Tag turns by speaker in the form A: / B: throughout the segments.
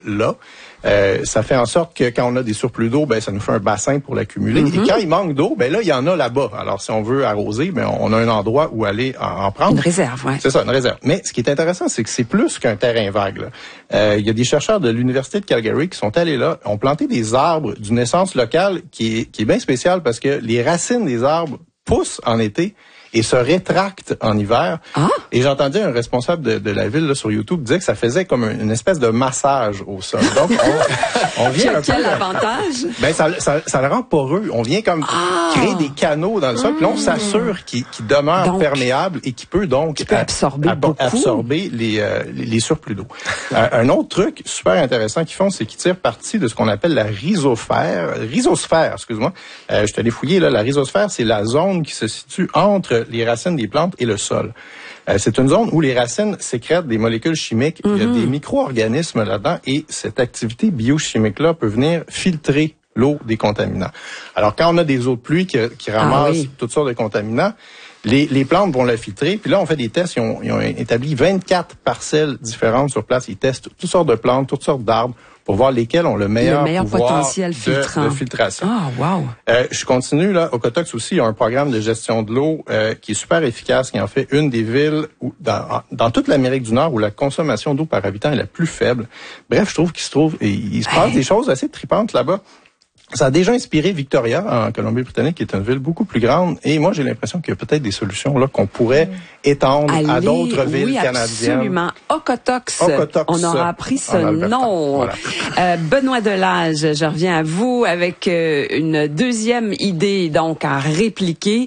A: là. Ça fait en sorte que quand on a des surplus d'eau, ben ça nous fait un bassin pour l'accumuler. Et quand il manque d'eau, ben là, il y en a là-bas. Alors, si on veut arroser, ben on a un endroit où aller en prendre.
B: Une réserve, ouais.
A: C'est ça, une réserve. Mais ce qui est intéressant, c'est que c'est plus qu'un terrain vague, là. Il y a des chercheurs de l'Université de Calgary qui sont allés là, ont planté des arbres d'une essence locale qui est bien spéciale parce que les racines des arbres poussent en été et se rétractent en hiver. Ah. Et j'entendais un responsable de la ville là, sur YouTube dire que ça faisait comme une espèce de massage au sol. Donc, on vient un peu...
B: Quel avantage?
A: Ben, ça le rend poreux. On vient comme créer des canaux dans le sol, puis là, on s'assure qu'il demeure perméable et qu'il peut donc absorber les surplus d'eau. Un autre truc super intéressant qu'ils font, c'est qu'ils tirent parti de ce qu'on appelle la rhizosphère, excuse-moi. Je suis allé fouiller, là. La rhizosphère, c'est la zone qui se situe entre les racines des plantes et le sol. C'est une zone où les racines sécrètent des molécules chimiques. Il y a des micro-organismes là-dedans et cette activité biochimique-là peut venir filtrer l'eau des contaminants. Alors, quand on a des eaux de pluie qui ramassent toutes sortes de contaminants, les plantes vont la filtrer. Puis là, on fait des tests. Ils ont établi 24 parcelles différentes sur place. Ils testent toutes sortes de plantes, toutes sortes d'arbres pour voir lesquels ont le meilleur
B: potentiel
A: de filtration.
B: Ah, wow!
A: Je continue, là. Okotoks aussi, il y a un programme de gestion de l'eau qui est super efficace, qui en fait une des villes où, dans toute l'Amérique du Nord où la consommation d'eau par habitant est la plus faible. Bref, je trouve qu'il se passe des choses assez tripantes là-bas. Ça a déjà inspiré Victoria, en Colombie-Britannique, qui est une ville beaucoup plus grande. Et moi, j'ai l'impression qu'il y a peut-être des solutions là qu'on pourrait étendre à d'autres villes canadiennes.
B: Absolument. Okotoks. On aura appris ce nom. Voilà. Benoît Delage, je reviens à vous avec une deuxième idée donc à répliquer.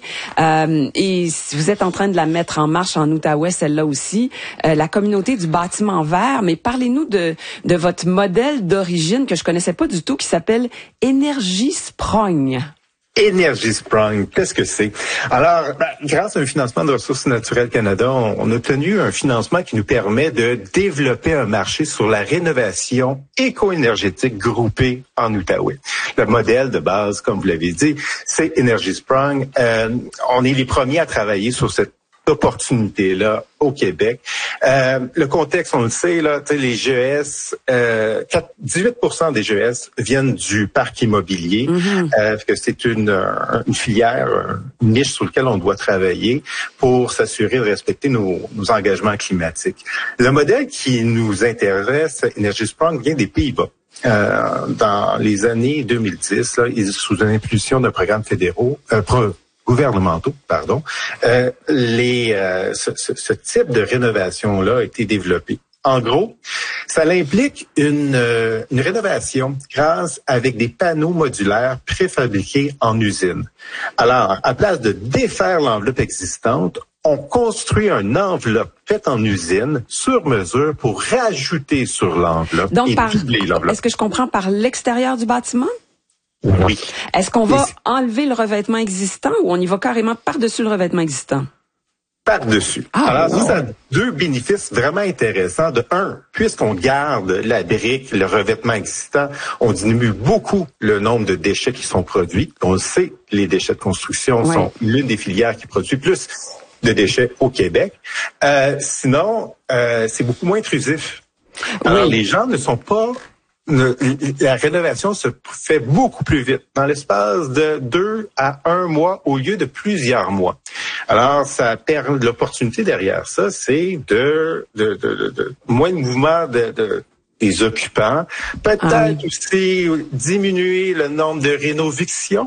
B: Et vous êtes en train de la mettre en marche en Outaouais, celle-là aussi. La communauté du bâtiment vert. Mais parlez-nous de votre modèle d'origine que je connaissais pas du tout, qui s'appelle Énergie-Sprong.
C: Énergie-Sprong, qu'est-ce que c'est? Alors, grâce à un financement de Ressources naturelles Canada, on a obtenu un financement qui nous permet de développer un marché sur la rénovation éco-énergétique groupée en Outaouais. Le modèle de base, comme vous l'avez dit, c'est Énergie-Sprong. On est les premiers à travailler sur cette opportunité-là au Québec. Le contexte, on le sait, là, les GES, 18% des GES viennent du parc immobilier, que c'est une filière, une niche sur laquelle on doit travailler pour s'assurer de respecter nos engagements climatiques. Le modèle qui nous intéresse, Énergie-Sprong, vient des Pays-Bas. Dans les années 2010, là, sous une impulsion d'un programme fédéraux, gouvernementaux, ce type de rénovation-là a été développé. En gros, ça implique une rénovation grâce avec des panneaux modulaires préfabriqués en usine. Alors, à place de défaire l'enveloppe existante, on construit une enveloppe faite en usine sur mesure pour rajouter sur l'enveloppe et doubler l'enveloppe.
B: Est-ce que je comprends par l'extérieur du bâtiment?
C: Oui.
B: Est-ce qu'on va enlever le revêtement existant ou on y va carrément par-dessus le revêtement existant?
C: Par-dessus. Alors, ça a deux bénéfices vraiment intéressants. De un, puisqu'on garde la brique, le revêtement existant, on diminue beaucoup le nombre de déchets qui sont produits. On le sait, les déchets de construction sont l'une des filières qui produit plus de déchets au Québec. Sinon, c'est beaucoup moins intrusif. Alors, les gens ne sont pas... La rénovation se fait beaucoup plus vite, dans l'espace de 2 à 1 mois au lieu de plusieurs mois. Alors, ça permet l'opportunité derrière ça, c'est de moins de mouvement des occupants, peut-être aussi diminuer le nombre de rénovictions.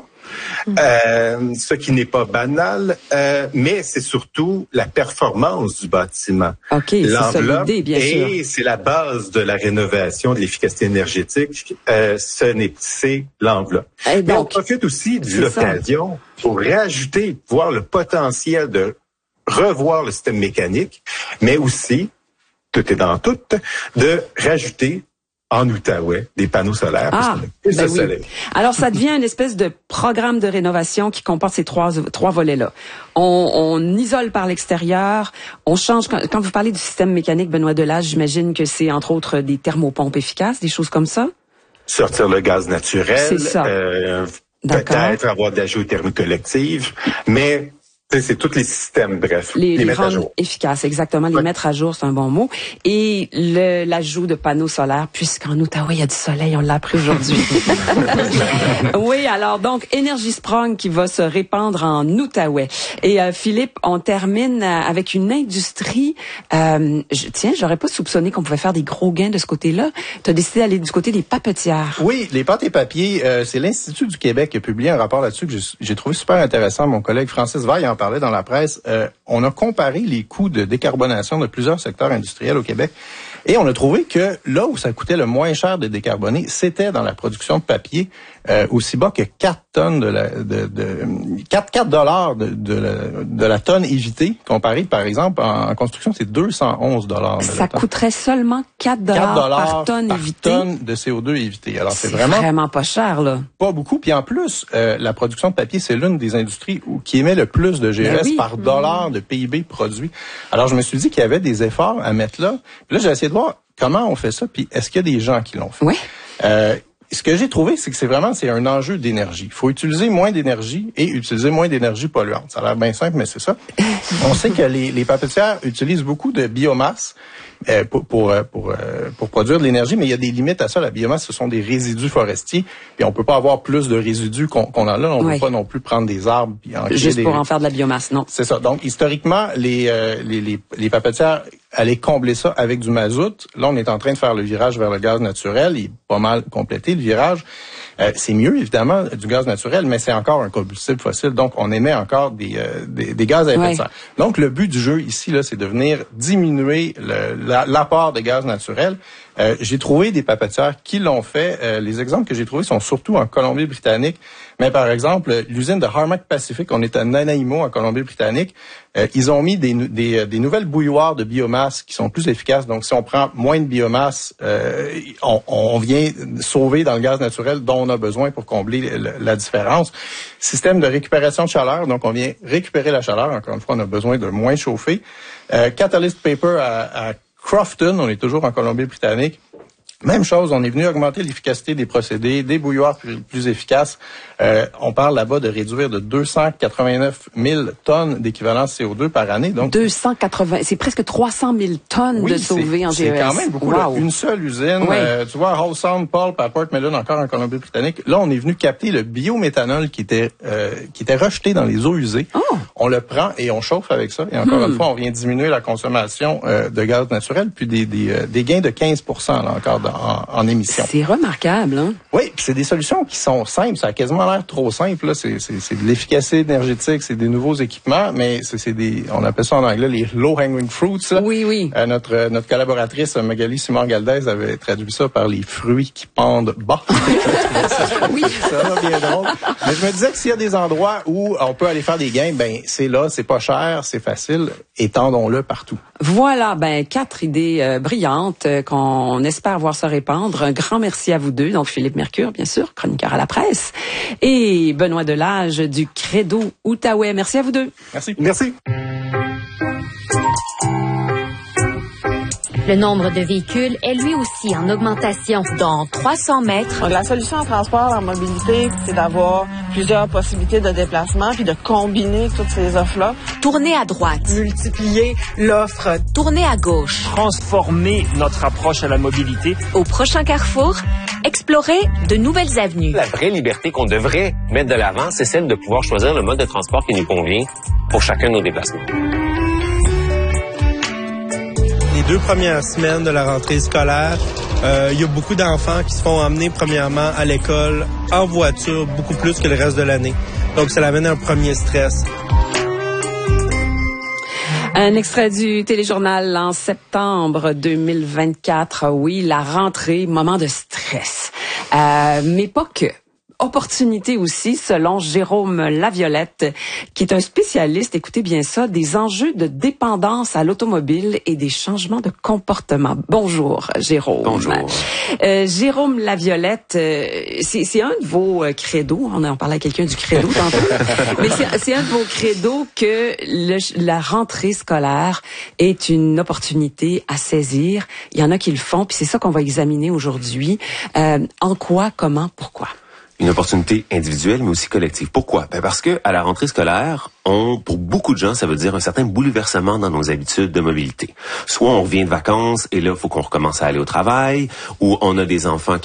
C: Ce qui n'est pas banal, mais c'est surtout la performance du bâtiment.
B: OK, c'est ça l'idée, bien sûr.
C: Et c'est la base de la rénovation, de l'efficacité énergétique, c'est l'enveloppe. Mais on profite aussi de l'occasion pour rajouter, voir le potentiel de revoir le système mécanique, mais aussi, tout est dans tout, de rajouter en Outaouais, des panneaux solaires.
B: Soleil. Alors, ça devient une espèce de programme de rénovation qui comporte ces trois volets-là. On isole par l'extérieur, on change. Quand vous parlez du système mécanique, Benoît Delage, j'imagine que c'est entre autres des thermopompes efficaces, des choses comme ça?
C: Sortir le gaz naturel.
B: C'est ça.
C: Peut-être avoir de la géothermie collective, mais C'est tous les systèmes, bref.
B: Les mettre à jour. Efficaces, exactement. Les mettre à jour, c'est un bon mot. Et l'ajout de panneaux solaires, puisqu'en Outaouais, il y a du soleil, on l'a appris aujourd'hui. Oui, alors donc, Energy Sprong qui va se répandre en Outaouais. Et Philippe, on termine avec une industrie. J'aurais pas soupçonné qu'on pouvait faire des gros gains de ce côté-là. Tu as décidé d'aller du côté des papetières.
A: Oui, les pâtes et papiers, c'est l'Institut du Québec qui a publié un rapport là-dessus que j'ai trouvé super intéressant. Mon collègue Francis Vaille en parlait dans la presse. On a comparé les coûts de décarbonation de plusieurs secteurs industriels au Québec et on a trouvé que là où ça coûtait le moins cher de décarboner, c'était dans la production de papier, aussi bas que 4 tonnes de la tonne évitée, comparé par exemple en construction, c'est 211 $.
B: Ça coûterait seulement 4 $ par tonne évitée.
A: Tonne de CO2 évitée. Alors c'est
B: vraiment pas cher là.
A: Pas beaucoup. Puis en plus, la production de papier, c'est l'une des industries qui émet le plus de GES par dollar de PIB produit. Alors je me suis dit qu'il y avait des efforts à mettre là. Puis là j'ai essayé de voir comment on fait ça. Puis est-ce qu'il y a des gens qui l'ont fait?
B: Oui.
A: Ce que j'ai trouvé, c'est que c'est un enjeu d'énergie. Il faut utiliser moins d'énergie et utiliser moins d'énergie polluante. Ça a l'air bien simple, mais c'est ça. On sait que les papetières utilisent beaucoup de biomasse pour produire de l'énergie, mais il y a des limites à ça. La biomasse, ce sont des résidus forestiers, puis on peut pas avoir plus de résidus qu'on en a. On peut pas non plus prendre des arbres puis en
B: juste pour en faire de la biomasse, non.
A: C'est ça. Donc historiquement, les papetières allaient combler ça avec du mazout. Là, on est en train de faire le virage vers le gaz naturel. Il est pas mal complété le virage. C'est mieux, évidemment, du gaz naturel, mais c'est encore un combustible fossile. Donc, on émet encore des gaz à effet de serre. Donc, le but du jeu ici, là, c'est de venir diminuer l'apport de gaz naturel. J'ai trouvé des papetières qui l'ont fait. Les exemples que j'ai trouvés sont surtout en Colombie-Britannique. Mais par exemple, l'usine de Harmac Pacific, on est à Nanaimo, en Colombie-Britannique. Ils ont mis des nouvelles bouilloires de biomasse qui sont plus efficaces. Donc, si on prend moins de biomasse, on vient sauver dans le gaz naturel dont on a besoin pour combler la différence. Système de récupération de chaleur. Donc, on vient récupérer la chaleur. Encore une fois, on a besoin de moins chauffer. Catalyst Paper à Crofton, on est toujours en Colombie-Britannique. Même chose, on est venu augmenter l'efficacité des procédés, des bouilloires plus efficaces. On parle là-bas de réduire de 289 000 tonnes d'équivalent CO2 par année. Donc
B: 280, c'est presque 300 000 tonnes de sauvées en GES.
A: C'est quand même beaucoup. Là, une seule usine. Tu vois, Hull Sound Pulp à Port Mellon, encore en Colombie-Britannique. Là, on est venu capter le biométhanol qui était rejeté dans les eaux usées. Oh. On le prend et on chauffe avec ça. Et encore une fois, on vient diminuer la consommation de gaz naturel, puis des gains de 15% là encore en émissions.
B: C'est remarquable, hein?
A: Oui, puis c'est des solutions qui sont simples. Ça a quasiment l'air trop simple. Là. C'est de l'efficacité énergétique, c'est des nouveaux équipements, mais on appelle ça en anglais les low-hanging fruits. Là.
B: Oui.
A: Notre collaboratrice Magali Simon-Galdès avait traduit ça par les fruits qui pendent bas.
B: Oui.
A: Ça va bien drôle. Mais je me disais que s'il y a des endroits où on peut aller faire des gains, ben c'est là, c'est pas cher, c'est facile, étendons-le partout.
B: Voilà, 4 idées brillantes qu'on espère voir se répandre. Un grand merci à vous deux, donc Philippe Mercure, bien sûr, chroniqueur à la presse, et Benoît Delage du Credo Outaouais. Merci à vous deux.
A: Merci.
C: Merci.
D: Le nombre de véhicules est lui aussi en augmentation. Dans 300 mètres.
E: Donc, la solution en transport, en mobilité, c'est d'avoir plusieurs possibilités de déplacement puis de combiner toutes ces offres-là.
D: Tourner à droite.
E: Multiplier l'offre.
D: Tourner à gauche.
F: Transformer notre approche à la mobilité.
D: Au prochain carrefour, explorer de nouvelles avenues.
G: La vraie liberté qu'on devrait mettre de l'avant, c'est celle de pouvoir choisir le mode de transport qui nous convient pour chacun de nos déplacements.
H: Les 2 premières semaines de la rentrée scolaire, il y a beaucoup d'enfants qui se font emmener premièrement à l'école en voiture, beaucoup plus que le reste de l'année. Donc, ça amène un premier stress.
B: Un extrait du téléjournal en septembre 2024. Oui, la rentrée, moment de stress. Mais pas que. Opportunité aussi, selon Jérôme Laviolette, qui est un spécialiste, écoutez bien ça, des enjeux de dépendance à l'automobile et des changements de comportement. Bonjour, Jérôme.
G: Bonjour.
B: Jérôme Laviolette, c'est un de vos credos. On en parlait à quelqu'un du credo tantôt. Mais c'est un de vos credos que la rentrée scolaire est une opportunité à saisir. Il y en a qui le font, puis c'est ça qu'on va examiner aujourd'hui. En quoi, comment, pourquoi?
G: Une opportunité individuelle, mais aussi collective. Pourquoi? Parce que à la rentrée scolaire, pour beaucoup de gens, ça veut dire un certain bouleversement dans nos habitudes de mobilité. Soit on revient de vacances et là, il faut qu'on recommence à aller au travail, ou on a des enfants